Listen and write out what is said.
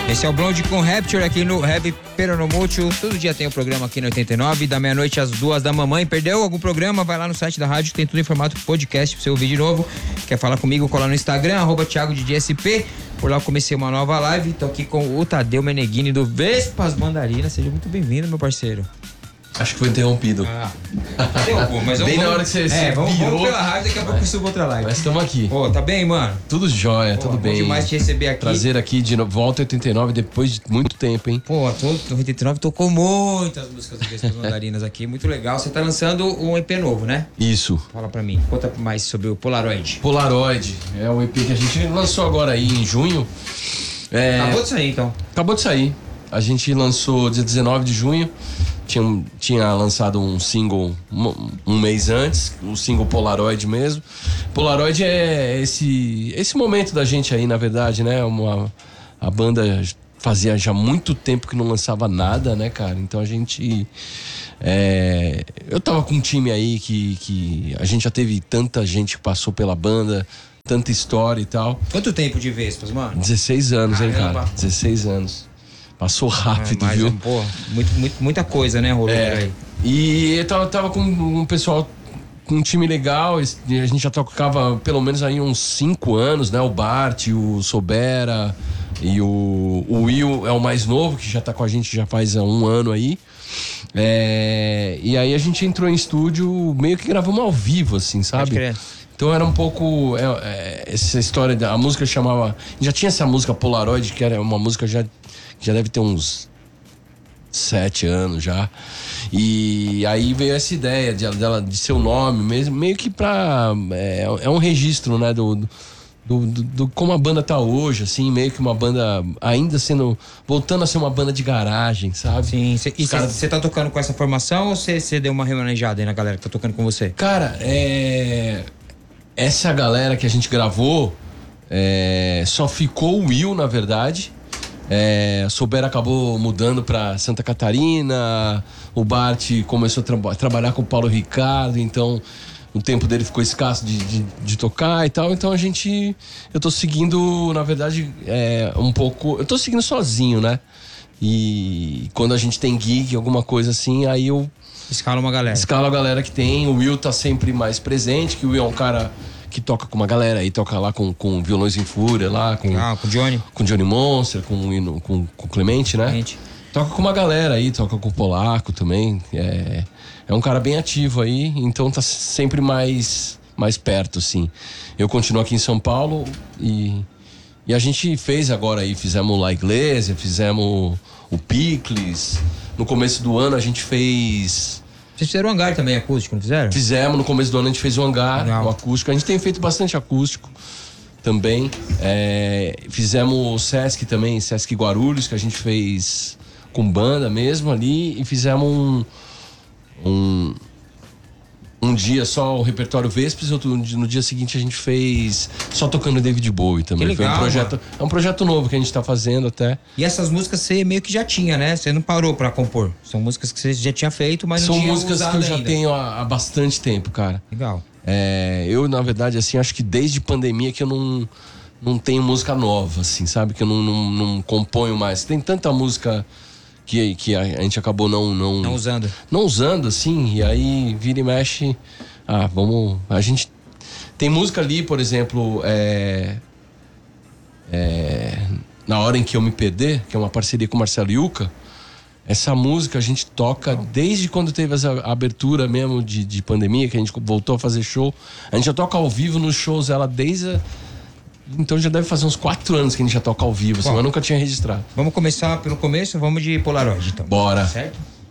Esse é o Blonde com Rapture aqui no Heavy Peronomútil. Todo dia tem o programa aqui no 89, da meia-noite às 2 da manhã. Perdeu algum programa? Vai lá no site da rádio, tem tudo em formato podcast pra você ouvir de novo. Quer falar comigo? Cola no Instagram, @ThiagoDJSP. Por lá eu comecei uma nova live. Tô aqui com o Tadeu Meneghini do Vespas Mandarinas. Seja muito bem-vindo, meu parceiro. Acho que foi interrompido. Mas bem na hora que você vamos virou. pela rádio, daqui a pouco eu subo outra live. Mas estamos aqui. Pô, tá bem, mano? Tudo jóia, tudo bem. Bom demais te receber aqui. Prazer aqui de volta 89 depois de muito tempo, hein? Pô, 89 tocou muitas músicas do Vespas Mandarinas aqui, muito legal. Você tá lançando um EP novo, né? Isso. Fala pra mim, conta mais sobre o Polaroid. Polaroid, é um EP que a gente lançou agora aí em junho. Acabou de sair, então. Acabou de sair. A gente lançou dia 19 de junho. Tinha lançado um single um mês antes, o single Polaroid mesmo. Polaroid é esse momento da gente aí, na verdade, né? A banda fazia já muito tempo que não lançava nada, né, cara? Então a gente... eu tava com um time aí que a gente já teve tanta gente que passou pela banda, tanta história e tal. Quanto tempo de Vespas, mano? 16 anos, Caramba. hein, cara? 16 anos. Passou rápido, mas, viu? Pô, muita coisa, né, rolou aí. E eu tava com um pessoal, com um time legal, a gente já tocava pelo menos aí uns 5 anos, né? O Bart, o Sobera e o Will é o mais novo, que já tá com a gente já faz 1 ano aí. E aí a gente entrou em estúdio, meio que gravamos ao vivo, assim, sabe? Então era um pouco essa história a música chamava, já tinha essa música Polaroid, que era uma música já deve ter uns 7 anos já. E aí veio essa ideia de seu nome mesmo, meio que pra... É um registro, né, do como a banda tá hoje, assim, meio que uma banda ainda voltando a ser uma banda de garagem, sabe? Sim, e você tá tocando com essa formação ou você deu uma remanejada aí na galera que tá tocando com você? Cara, essa galera que a gente gravou, só ficou o Will, na verdade. A Sobera acabou mudando pra Santa Catarina, o Bart começou a trabalhar com o Paulo Ricardo, então o tempo dele ficou escasso de tocar e tal, então eu tô seguindo, na verdade, um pouco, eu tô seguindo sozinho, né? E quando a gente tem gig, alguma coisa assim, aí eu escala a galera que tem. O Will tá sempre mais presente, que o Will é um cara que toca com uma galera aí, toca lá com Violões em Fúria, lá com o Johnny. Com o Johnny Monster, com o Clemente, né? Toca com uma galera aí, toca com o Polaco também. É um cara bem ativo aí, então tá sempre mais perto, assim. Eu continuo aqui em São Paulo e a gente fez agora aí, fizemos La Iglesia, fizemos o Picles. No começo do ano a gente fez... Vocês fizeram o hangar também, acústico, não fizeram? Fizemos, no começo do ano a gente fez o hangar, Legal. o acústico. A gente tem feito bastante acústico também. Fizemos o Sesc também, Sesc Guarulhos, que a gente fez com banda mesmo ali. E fizemos um dia só o repertório Vespas, no dia seguinte a gente fez só tocando David Bowie também. Que legal, foi um projeto, é um projeto novo que a gente tá fazendo até. E essas músicas você meio que já tinha, né? Você não parou pra compor. São músicas que você já tinha feito, mas não tinha usado ainda. São músicas que eu já tenho há bastante tempo, cara. Legal. Eu, na verdade, assim, acho que desde pandemia que eu não tenho música nova, assim, sabe? Que eu não componho mais. Tem tanta música que a gente acabou não usando. Não usando, assim, e aí vira e mexe. A gente tem música ali, por exemplo, Na Hora em Que Eu Me Perder, que é uma parceria com o Marcelo Yuca. Essa música a gente toca desde quando teve essa abertura mesmo de pandemia, que a gente voltou a fazer show. A gente já toca ao vivo nos shows, ela desde então já deve fazer uns 4 anos que a gente já toca ao vivo, assim, mas nunca tinha registrado. Vamos começar pelo começo, vamos de Polaroid, então. Bora. Certo?